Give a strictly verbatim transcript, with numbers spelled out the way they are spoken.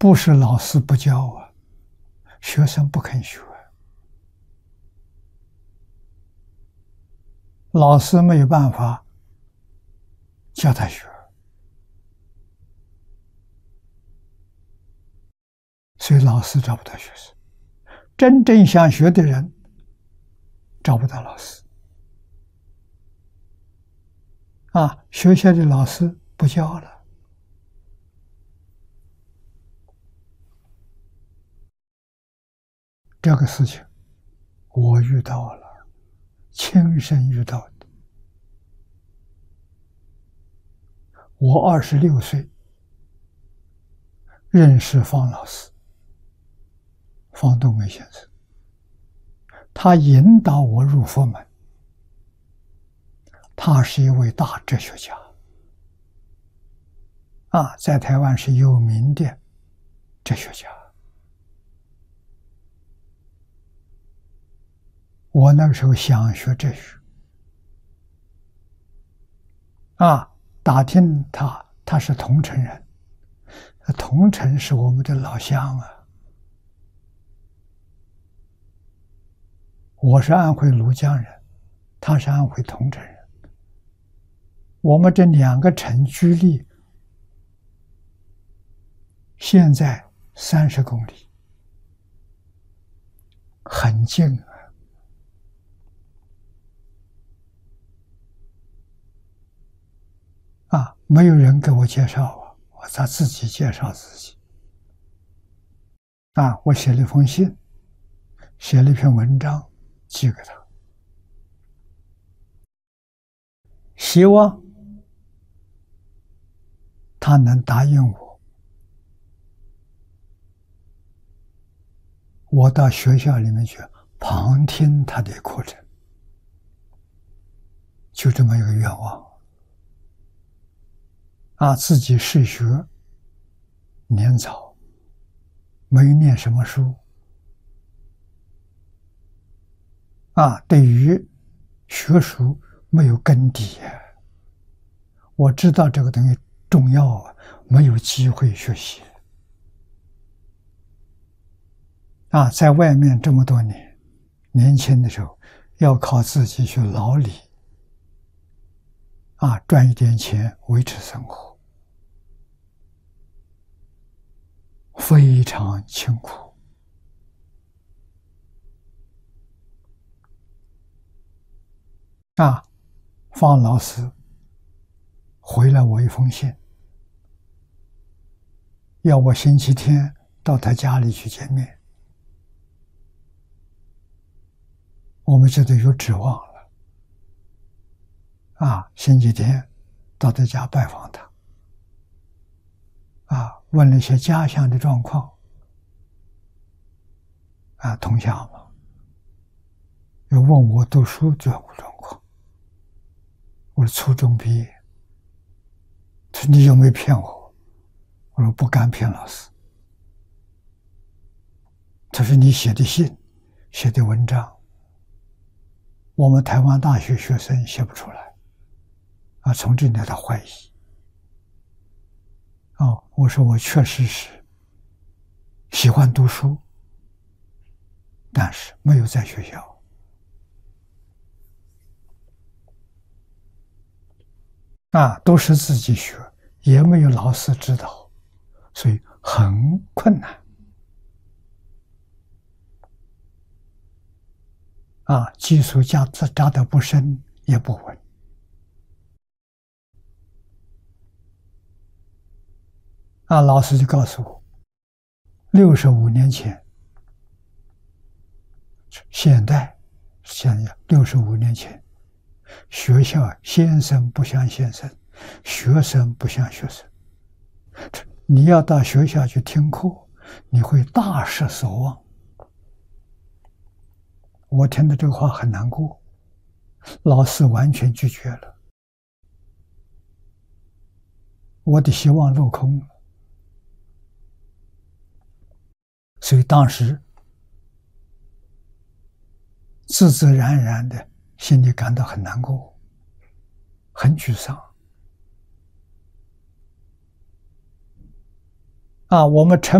不是老师不教啊，学生不肯学，老师没有办法教他学，所以老师找不到学生。真正想学的人找不到老师啊，学校的老师不教了。这个事情我遇到了，亲身遇到的。我二十六岁认识方老师，方东梅先生，他引导我入佛门。他是一位大哲学家啊，在台湾是有名的哲学家。我那个时候想学哲学啊，打听他，他是桐城人，桐城是我们的老乡啊。我是安徽庐江人，他是安徽桐城人，我们这两个城距离现在三十公里，很近啊。啊，没有人给我介绍啊，我咋自己介绍自己？啊，我写了一封信，写了一篇文章寄给他，希望他能答应我，我到学校里面去旁听他的课程，就这么一个愿望。啊，自己是学年早，没有念什么书，啊，对于学术没有根底啊。我知道这个东西重要啊，没有机会学习啊，在外面这么多年，年轻的时候要靠自己去劳力啊，赚一点钱维持生活，非常辛苦啊。方老师回了我一封信，要我星期天到他家里去见面，我们这都有指望了啊。星期天到他家拜访他啊，问了一些家乡的状况啊，同乡嘛，又问我读书状况。我说初中毕业。他说你有没有骗我？我说不敢骗老师。他说你写的信，写的文章，我们台湾大学学生写不出来啊，从这里他怀疑。哦，我说我确实是喜欢读书，但是没有在学校啊，都是自己学，也没有老师指导，所以很困难啊，基础扎扎得不深也不稳啊。老师就告诉我，六十五年前，现代现在六十五年前，学校先生不像先生，学生不像学生。你要到学校去听课，你会大失所望。我听到这个话很难过，老师完全拒绝了，我的希望落空了。所以当时自自然然的心里感到很难过，很沮丧啊。我们成